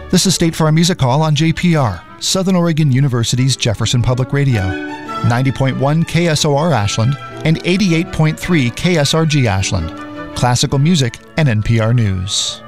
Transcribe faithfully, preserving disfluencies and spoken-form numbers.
This is State Farm Music Hall on J P R, Southern Oregon University's Jefferson Public Radio, ninety point one K S O R Ashland and eighty-eight point three K S R G Ashland. Classical music and N P R News.